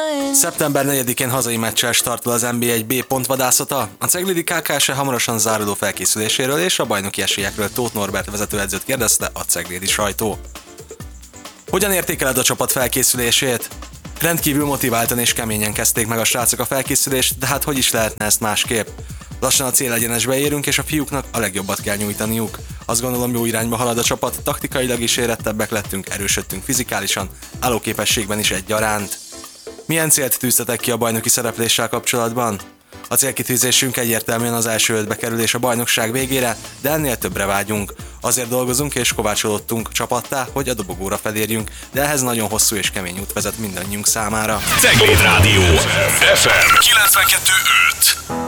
Szeptember 4-én hazai meccsel startol az NB1 B pontvadászata. A ceglidi KKS hamarosan záruló felkészüléséről és a bajnoki esélyekről Tóth Norbert vezetőedzőt kérdezte a ceglidi sajtó. Hogyan értékeled a csapat felkészülését? Rendkívül motiváltan és keményen kezdték meg a srácok a felkészülést, de hát hogy is lehetne ezt másképp? Lassan a célegyenesbe érünk, és a fiúknak a legjobbat kell nyújtaniuk. Azt gondolom, jó irányba halad a csapat, taktikailag is érettebbek lettünk, erősödtünk fizikálisan, állóképességben is egyaránt. Milyen célt tűztetek ki a bajnoki szerepléssel kapcsolatban? A célkitűzésünk egyértelműen az első ötbe kerülés a bajnokság végére, de ennél többre vágyunk. Azért dolgozunk és kovácsolódtunk csapattá, hogy a dobogóra felérjünk, de ehhez nagyon hosszú és kemény út vezet mindannyiunk számára. Cegléd Rádió FM 92.5